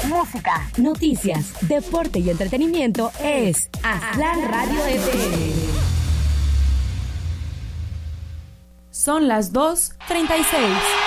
música, noticias, deporte y entretenimiento es Aztlán Radio FM. Son las 2:36.